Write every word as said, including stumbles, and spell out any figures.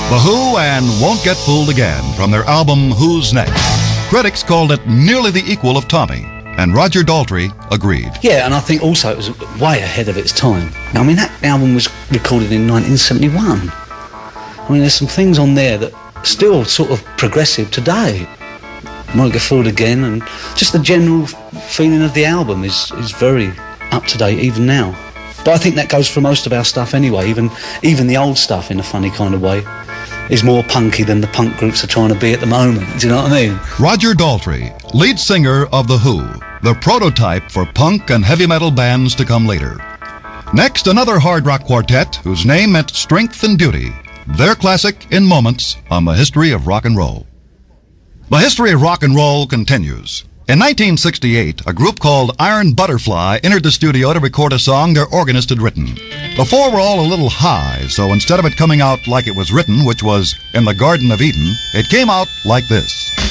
The Who and Won't Get Fooled Again from their album Who's Next. Critics called it nearly the equal of Tommy, and Roger Daltrey agreed. Yeah, and I think also it was way ahead of its time. I mean, that album was recorded in nineteen seventy-one. I mean, there's some things on there that are still sort of progressive today. Won't Get Fooled Again, and just the general feeling of the album is, is very up to date even now. But I think that goes for most of our stuff anyway, even even the old stuff in a funny kind of way is more punky than the punk groups are trying to be at the moment. Do you know what I mean? Roger Daltrey, lead singer of The Who, the prototype for punk and heavy metal bands to come later. Next, another hard rock quartet whose name meant strength and beauty. Their classic, In Moments, on the history of rock and roll. The history of rock and roll continues. In nineteen sixty-eight, a group called Iron Butterfly entered the studio to record a song their organist had written. The four were all a little high, so instead of it coming out like it was written, which was In the Garden of Eden, it came out like this.